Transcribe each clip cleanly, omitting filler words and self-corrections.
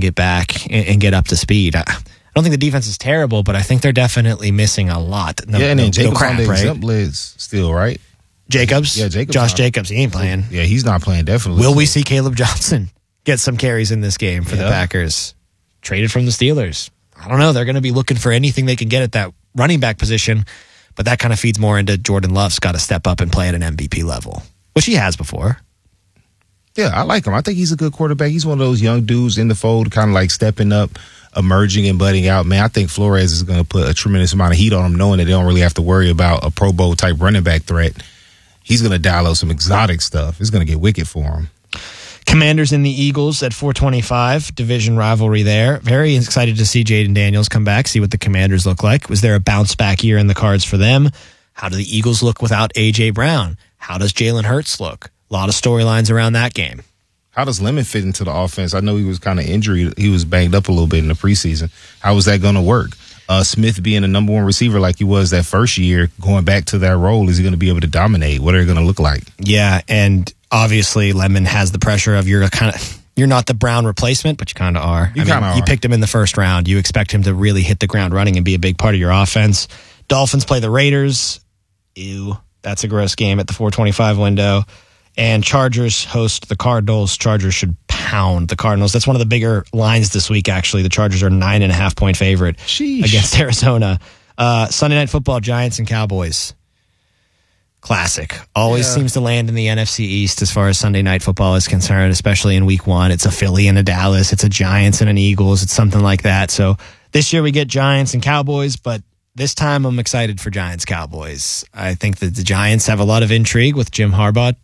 get back and get up to speed. I don't think the defense is terrible, but I think they're definitely missing a lot. And then Jacobs on the exempt list still, right? Jacobs? Yeah, Jacobs. Josh Jacobs, he ain't playing. Yeah, he's not playing, definitely. Will we see Caleb Johnson get some carries in this game for the Packers? Traded from the Steelers. I don't know. They're going to be looking for anything they can get at that running back position, but that kind of feeds more into Jordan Love's got to step up and play at an MVP level, which he has before. Yeah, I like him. I think he's a good quarterback. He's one of those young dudes in the fold, kind of like stepping up, emerging and budding out. Man, I think Flores is going to put a tremendous amount of heat on him, knowing that they don't really have to worry about a Pro Bowl type running back threat. He's going to dial up some exotic stuff. It's going to get wicked for him. Commanders and the Eagles at 425, division rivalry there. Very excited to see Jaden Daniels come back, see what the Commanders look like. Was there a bounce back year in the cards for them? How do the Eagles look without A.J. Brown? How does Jalen Hurts look? A lot of storylines around that game. How does Lemon fit into the offense? I know he was kind of injured. He was banged up a little bit in the preseason. How is that going to work? Smith being the number one receiver like he was that first year, going back to that role, is he going to be able to dominate? What are they going to look like? Yeah, and obviously Lemon has the pressure of you're not the Brown replacement, but you kind of are. You picked him in the first round. You expect him to really hit the ground running and be a big part of your offense. Dolphins play the Raiders. Ew, that's a gross game at the 425 window. And Chargers host the Cardinals. Chargers should pound the Cardinals. That's one of the bigger lines this week, actually. The Chargers are 9.5-point favorite against Arizona. Sunday Night Football, Giants and Cowboys. Classic. Always seems to land in the NFC East as far as Sunday Night Football is concerned, especially in week one. It's a Philly and a Dallas. It's a Giants and an Eagles. It's something like that. So this year we get Giants and Cowboys, but this time I'm excited for Giants-Cowboys. I think that the Giants have a lot of intrigue with John Harbaugh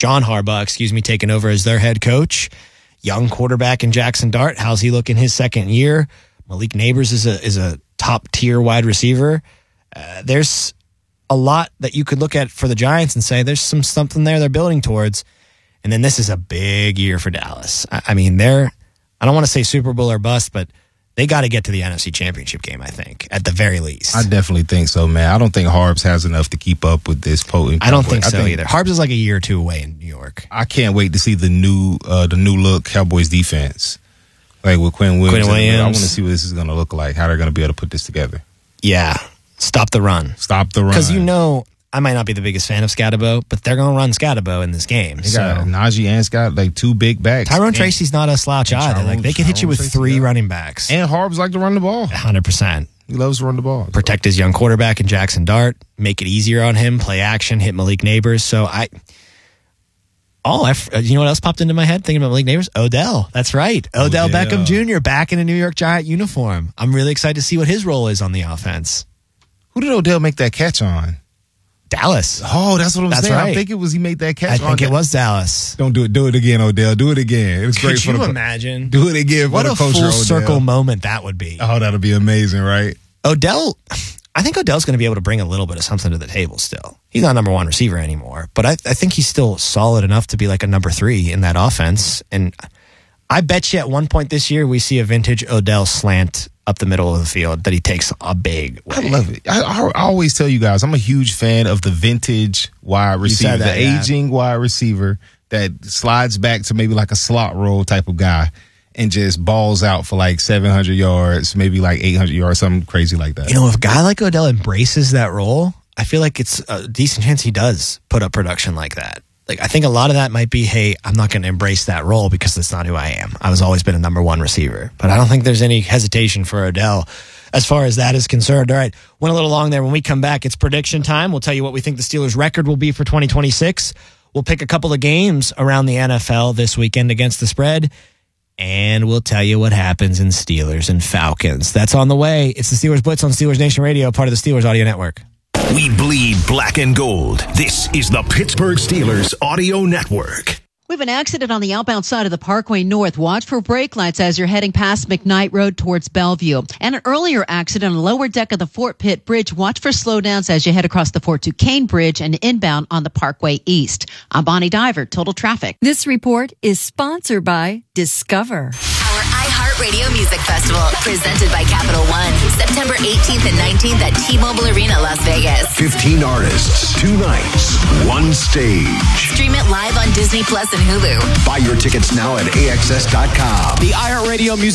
taking over as their head coach. Young quarterback in Jackson Dart. How's he looking his second year? Malik Neighbors is a top-tier wide receiver. There's a lot that you could look at for the Giants and say there's something there they're building towards. And then this is a big year for Dallas. I mean, I don't want to say Super Bowl or bust, but they got to get to the NFC Championship game, I think, at the very least. I definitely think so, man. I don't think Harbs has enough to keep up with this potent. I don't think so either. Harbs is like a year or two away in New York. I can't wait to see the new look Cowboys defense, like with Quinn Williams. I want to see what this is going to look like. How they're going to be able to put this together. Yeah, stop the run. Because I might not be the biggest fan of Scatterbo, but they're going to run Scatterbo in this game. They got Najee and Scott, like two big backs. Tyrone Tracy's not a slouch either. Like they can hit you with three running backs. And Harbs like to run the ball. 100%. He loves to run the ball. Protect his young quarterback in Jackson Dart. Make it easier on him. Play action. Hit Malik Neighbors. So you know what else popped into my head thinking about Malik Neighbors? Odell. That's right. Odell Beckham Jr. back in a New York Giant uniform. I'm really excited to see what his role is on the offense. Who did Odell make that catch on? Dallas. Oh, that's what I'm saying. Right. I think he made that catch. I think it was Dallas. Don't do it. Do it again, Odell. Do it again. It was great. Could you imagine? Do it again. What a full circle moment that would be. Oh, that'll be amazing, right? I think Odell's going to be able to bring a little bit of something to the table still. He's not number one receiver anymore, but I think he's still solid enough to be like a number 3 in that offense. And I bet you at one point this year we see a vintage Odell slant up the middle of the field that he takes a big way. I love it. I always tell you guys, I'm a huge fan of the vintage wide receiver, aging wide receiver that slides back to maybe like a slot roll type of guy and just balls out for like 700 yards, maybe like 800 yards, something crazy like that. You know, if a guy like Odell embraces that role, I feel like it's a decent chance he does put up production like that. Like, I think a lot of that might be, hey, I'm not going to embrace that role because that's not who I am. I've always been a number 1 receiver. But I don't think there's any hesitation for Odell as far as that is concerned. All right, went a little long there. When we come back, it's prediction time. We'll tell you what we think the Steelers' record will be for 2026. We'll pick a couple of games around the NFL this weekend against the spread. And we'll tell you what happens in Steelers and Falcons. That's on the way. It's the Steelers Blitz on Steelers Nation Radio, part of the Steelers Audio Network. We bleed black and gold. This is the Pittsburgh Steelers Audio Network. We have an accident on the outbound side of the Parkway North. Watch for brake lights as you're heading past McKnight Road towards Bellevue. And an earlier accident on the lower deck of the Fort Pitt Bridge. Watch for slowdowns as you head across the Fort Duquesne Bridge and inbound on the Parkway East. I'm Bonnie Diver, Total Traffic. This report is sponsored by Discover. Our iHeartRadio Music Festival, presented by Capital One, September 18th and 19th at T-Mobile Arena, Las Vegas. 15 artists, 2 nights, 1 stage. Stream it live on Disney Plus and Hulu. Buy your tickets now at AXS.com. The iHeartRadio Music